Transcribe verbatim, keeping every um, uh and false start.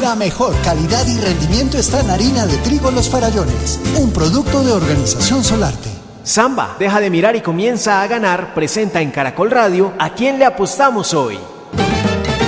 La mejor calidad y rendimiento está en harina de trigo Los Farallones, un producto de Organización Solarte. Samba, deja de mirar y comienza a ganar, presenta en Caracol Radio ¿A quién le apostamos hoy?